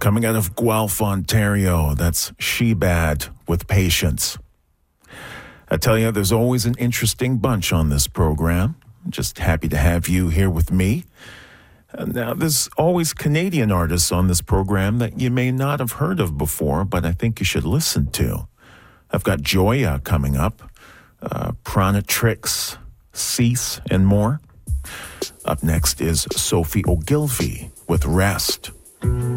Coming out of Guelph, Ontario, that's She Bad with Patience. I tell you, there's always an interesting bunch on this program. I'm just happy to have you here with me. Now, there's always Canadian artists on this program that you may not have heard of before, but I think you should listen to. I've got Joya coming up, Pranatrix, Cease, and more. Up next is Sophie Ogilvie with Rest.